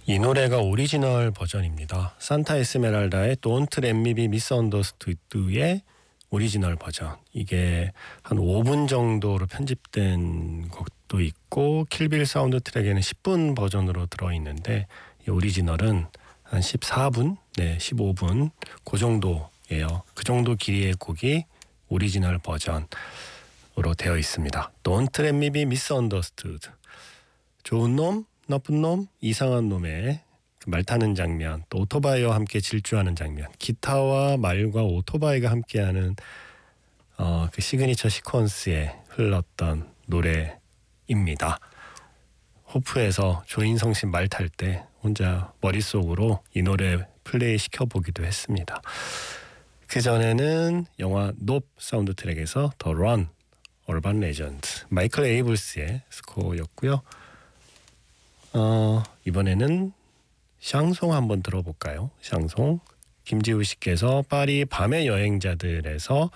이 노래가 오리지널 버전입니다. 산타 에스메랄다의 Don't Let Me Be Misunderstood의 오리지널 버전. 이게 한 5분 정도로 편집된 것도 있고 킬빌 사운드 트랙에는 10분 버전으로 들어있는데 이 오리지널은 한 14분, 15분 그 정도예요. 그 정도 길이의 곡이 오리지널 버전으로 되어 있습니다. Don't Let Me Be Misunderstood. 좋은 놈, 나쁜 놈, 이상한 놈의 말 타는 장면, 또 오토바이와 함께 질주하는 장면, 기타와 말과 오토바이가 함께하는 그 시그니처 시퀀스에 흘렀던 노래입니다. 호프에서 조인성 씨 말 탈 때 혼자 머릿속으로 이 노래 플레이 시켜보기도 했습니다. 그 전에는 영화 높 사운드 트랙에서 더 런, 얼반 레전드, 마이클 에이블스의 스코어였고요. 이번에는 샹송 한번 들어볼까요? 샹송. 김지우 씨께서 파리 밤의 여행자들에서